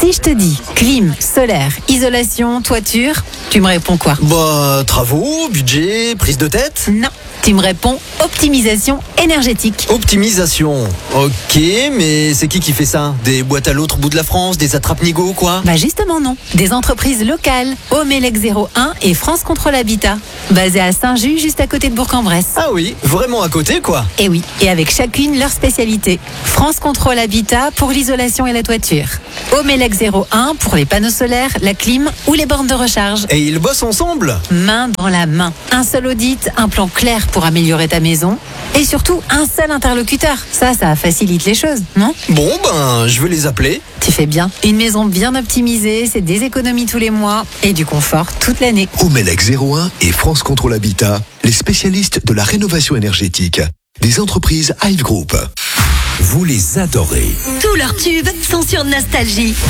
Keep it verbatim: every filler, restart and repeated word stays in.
Si je te dis clim, solaire, isolation, toiture, tu me réponds quoi? Bah, travaux, budget, prise de tête. Non, tu me réponds optimisation énergétique. Optimisation. Ok, mais c'est qui qui fait ça? Des boîtes à l'autre bout de la France, des attrape-nigo, quoi? Bah justement non. Des entreprises locales, Omelec zéro un et France Contrôle Habitat, basées à Saint-Just, juste à côté de Bourg-en-Bresse. Ah oui, vraiment à côté, quoi. Et oui, et avec chacune leur spécialité. France Contrôle Habitat pour l'isolation et la toiture. Omelec zéro un pour les panneaux solaires, la clim ou les bornes de recharge. Et ils bossent ensemble? Main dans la main. Un seul audit, un plan clair pour améliorer ta maison. Et surtout, un seul interlocuteur. Ça, ça facilite les choses, non? Bon, ben, je vais les appeler. Tu fais bien. Une maison bien optimisée, c'est des économies tous les mois et du confort toute l'année. Omelec zéro un et France Contrôle Habitat, les spécialistes de la rénovation énergétique. Des entreprises Hive Group. Vous les adorez. Tous leurs tubes sont sur Nostalgie.